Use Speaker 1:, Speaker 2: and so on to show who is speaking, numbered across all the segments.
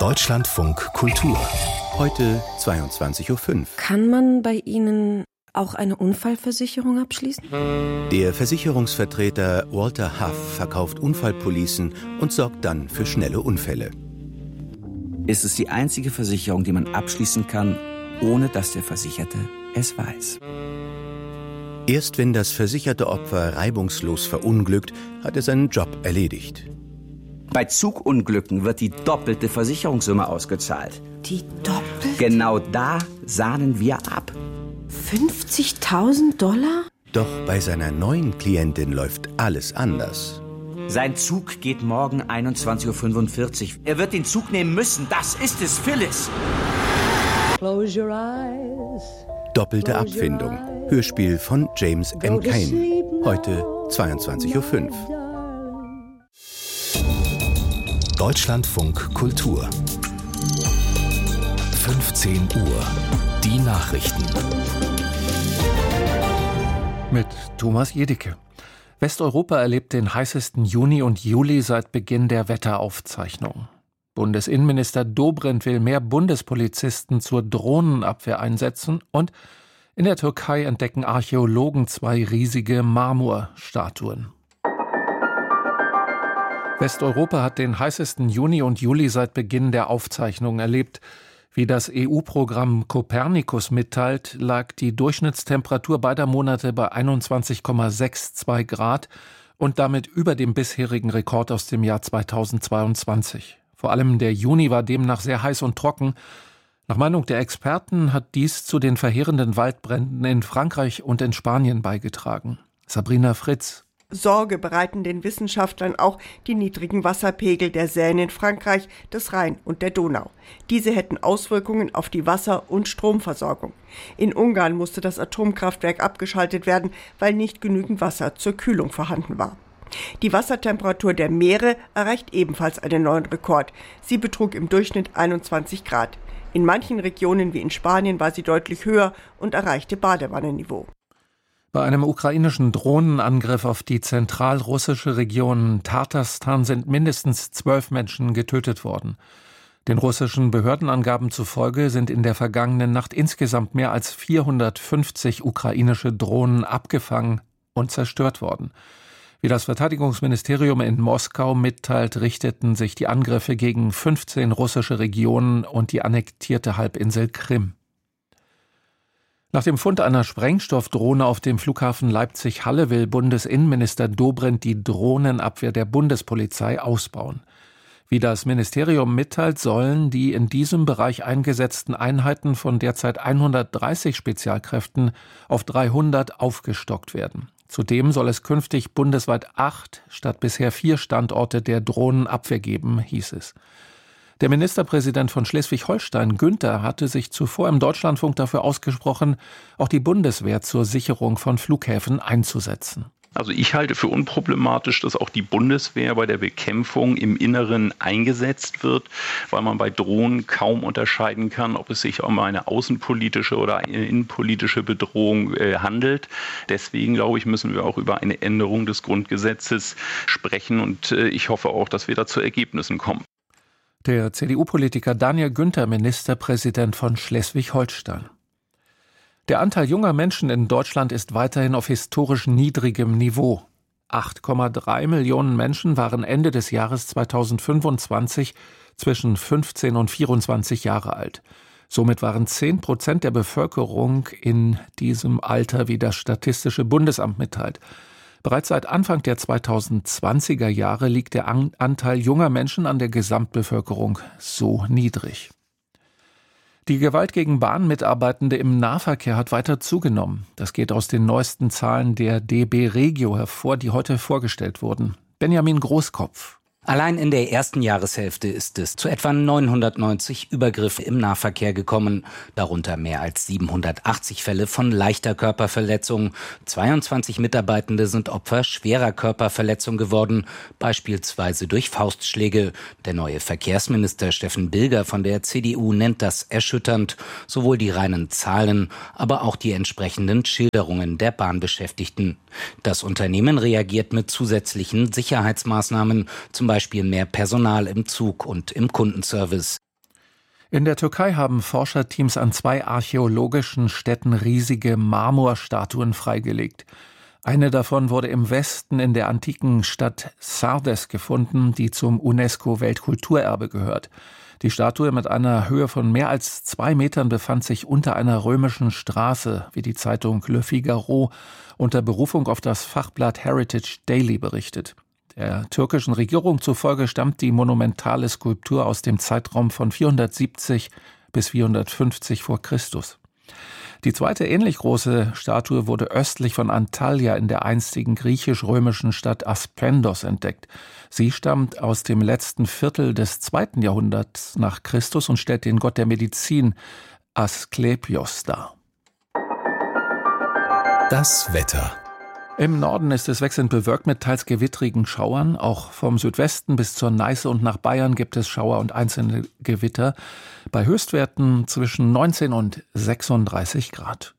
Speaker 1: Deutschlandfunk Kultur. Heute 22:05 Uhr.
Speaker 2: Kann man bei Ihnen auch eine Unfallversicherung abschließen?
Speaker 1: Der Versicherungsvertreter Walter Huff verkauft Unfallpolicen und sorgt dann für schnelle Unfälle.
Speaker 3: Es ist die einzige Versicherung, die man abschließen kann, ohne dass der Versicherte es weiß.
Speaker 1: Erst wenn das versicherte Opfer reibungslos verunglückt, hat er seinen Job erledigt.
Speaker 3: Bei Zugunglücken wird die doppelte Versicherungssumme ausgezahlt.
Speaker 2: Die doppelte?
Speaker 3: Genau da sahnen wir ab.
Speaker 2: $50.000?
Speaker 1: Doch bei seiner neuen Klientin läuft alles anders.
Speaker 3: Sein Zug geht morgen 21:45 Uhr. Er wird den Zug nehmen müssen. Das ist es, Phyllis.
Speaker 4: Close your eyes.
Speaker 1: Doppelte Abfindung. Hörspiel von James M. Cain. Heute 22:05 Uhr. Deutschlandfunk Kultur. 15 Uhr. Die Nachrichten.
Speaker 5: Mit Thomas Jedicke. Westeuropa erlebt den heißesten Juni und Juli seit Beginn der Wetteraufzeichnung. Bundesinnenminister Dobrindt will mehr Bundespolizisten zur Drohnenabwehr einsetzen und in der Türkei entdecken Archäologen 2 riesige Marmorstatuen. Westeuropa hat den heißesten Juni und Juli seit Beginn der Aufzeichnung erlebt. Wie das EU-Programm Copernicus mitteilt, lag die Durchschnittstemperatur beider Monate bei 21,62 Grad und damit über dem bisherigen Rekord aus dem Jahr 2022. Vor allem der Juni war demnach sehr heiß und trocken. Nach Meinung der Experten hat dies zu den verheerenden Waldbränden in Frankreich und in Spanien beigetragen. Sabrina Fritz.
Speaker 6: Sorge bereiten den Wissenschaftlern auch die niedrigen Wasserpegel der Seine in Frankreich, des Rhein und der Donau. Diese hätten Auswirkungen auf die Wasser- und Stromversorgung. In Ungarn musste das Atomkraftwerk abgeschaltet werden, weil nicht genügend Wasser zur Kühlung vorhanden war. Die Wassertemperatur der Meere erreicht ebenfalls einen neuen Rekord. Sie betrug im Durchschnitt 21 Grad. In manchen Regionen wie in Spanien war sie deutlich höher und erreichte Badewannenniveau.
Speaker 5: Bei einem ukrainischen Drohnenangriff auf die zentralrussische Region Tatarstan sind mindestens 12 Menschen getötet worden. Den russischen Behördenangaben zufolge sind in der vergangenen Nacht insgesamt mehr als 450 ukrainische Drohnen abgefangen und zerstört worden. Wie das Verteidigungsministerium in Moskau mitteilt, richteten sich die Angriffe gegen 15 russische Regionen und die annektierte Halbinsel Krim. Nach dem Fund einer Sprengstoffdrohne auf dem Flughafen Leipzig-Halle will Bundesinnenminister Dobrindt die Drohnenabwehr der Bundespolizei ausbauen. Wie das Ministerium mitteilt, sollen die in diesem Bereich eingesetzten Einheiten von derzeit 130 Spezialkräften auf 300 aufgestockt werden. Zudem soll es künftig bundesweit 8 statt bisher 4 Standorte der Drohnenabwehr geben, hieß es. Der Ministerpräsident von Schleswig-Holstein, Günther, hatte sich zuvor im Deutschlandfunk dafür ausgesprochen, auch die Bundeswehr zur Sicherung von Flughäfen einzusetzen.
Speaker 7: Also ich halte für unproblematisch, dass auch die Bundeswehr bei der Bekämpfung im Inneren eingesetzt wird, weil man bei Drohnen kaum unterscheiden kann, ob es sich um eine außenpolitische oder eine innenpolitische Bedrohung handelt. Deswegen, glaube ich, müssen wir auch über eine Änderung des Grundgesetzes sprechen und ich hoffe auch, dass wir da zu Ergebnissen kommen.
Speaker 5: Der CDU-Politiker Daniel Günther, Ministerpräsident von Schleswig-Holstein. Der Anteil junger Menschen in Deutschland ist weiterhin auf historisch niedrigem Niveau. 8,3 Millionen Menschen waren Ende des Jahres 2025 zwischen 15 und 24 Jahre alt. Somit waren 10% der Bevölkerung in diesem Alter, wie das Statistische Bundesamt mitteilt. Bereits seit Anfang der 2020er Jahre liegt der Anteil junger Menschen an der Gesamtbevölkerung so niedrig. Die Gewalt gegen Bahnmitarbeitende im Nahverkehr hat weiter zugenommen. Das geht aus den neuesten Zahlen der DB Regio hervor, die heute vorgestellt wurden. Benjamin Großkopf.
Speaker 8: Allein in der ersten Jahreshälfte ist es zu etwa 990 Übergriffe im Nahverkehr gekommen, darunter mehr als 780 Fälle von leichter Körperverletzung. 22 Mitarbeitende sind Opfer schwerer Körperverletzung geworden, beispielsweise durch Faustschläge. Der neue Verkehrsminister Steffen Bilger von der CDU nennt das erschütternd, sowohl die reinen Zahlen, aber auch die entsprechenden Schilderungen der Bahnbeschäftigten. Das Unternehmen reagiert mit zusätzlichen Sicherheitsmaßnahmen, zum Beispiel mehr Personal im Zug und im Kundenservice.
Speaker 5: In der Türkei haben Forscherteams an 2 archäologischen Stätten riesige Marmorstatuen freigelegt. Eine davon wurde im Westen in der antiken Stadt Sardes gefunden, die zum UNESCO-Weltkulturerbe gehört. Die Statue mit einer Höhe von mehr als 2 Metern befand sich unter einer römischen Straße, wie die Zeitung Le Figaro unter Berufung auf das Fachblatt Heritage Daily berichtet. Der türkischen Regierung zufolge stammt die monumentale Skulptur aus dem Zeitraum von 470 bis 450 vor Christus. Die zweite ähnlich große Statue wurde östlich von Antalya in der einstigen griechisch-römischen Stadt Aspendos entdeckt. Sie stammt aus dem letzten Viertel des 2. Jahrhunderts nach Christus und stellt den Gott der Medizin Asklepios dar.
Speaker 1: Das Wetter.
Speaker 5: Im Norden ist es wechselnd bewölkt mit teils gewittrigen Schauern. Auch vom Südwesten bis zur Neiße und nach Bayern gibt es Schauer und einzelne Gewitter. Bei Höchstwerten zwischen 19 und 36 Grad.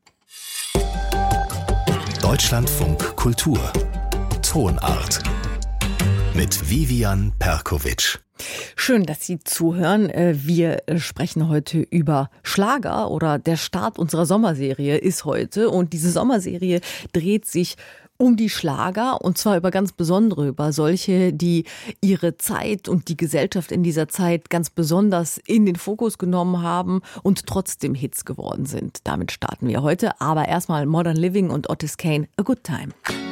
Speaker 1: Deutschlandfunk Kultur. Tonart. Mit Vivian Perkovic.
Speaker 9: Schön, dass Sie zuhören. Wir sprechen heute über Schlager oder der Start unserer Sommerserie ist heute. Und diese Sommerserie dreht sich um die Schlager und zwar über ganz besondere, über solche, die ihre Zeit und die Gesellschaft in dieser Zeit ganz besonders in den Fokus genommen haben und trotzdem Hits geworden sind. Damit starten wir heute. Aber erstmal Modern Living und Otis Kane, A Good Time.